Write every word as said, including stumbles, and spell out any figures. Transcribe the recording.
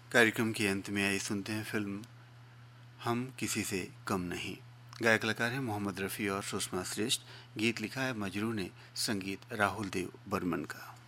कार्यक्रम के अंत में आई सुनते हैं फिल्म हम किसी से कम नहीं। गायक कलाकार हैं मोहम्मद रफ़ी और सुषमा श्रेष्ठ। गीत लिखा है मजरू ने, संगीत राहुल देव बर्मन का।